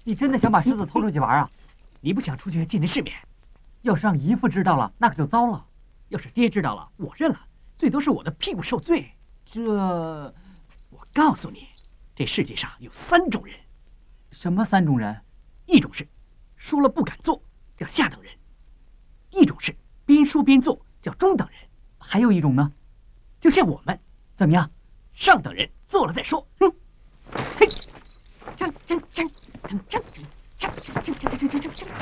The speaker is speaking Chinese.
你真的想把狮子偷出去玩啊？ 你不想出去见见世面？ 要是让姨父知道了，那可就糟了。 要是爹知道了，我认了，最多是我的屁股受罪。我告诉你，这世界上有3种人。 什么3种人？ 一种是说了不敢做，叫下等人；一种是边说边做，叫中等人； 还有一种呢， 就像我们， 怎么样？ 上等人，做了再说。嘿，锵锵锵锵锵锵锵锵锵锵锵锵锵锵。